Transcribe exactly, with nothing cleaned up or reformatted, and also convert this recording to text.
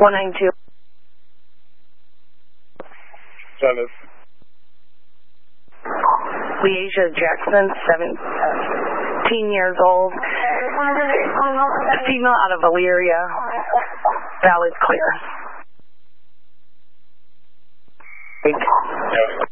one nine two. Dennis. Leasia Jackson, seventeen years old. A female out of Elyria. Valley's clear. Yeah.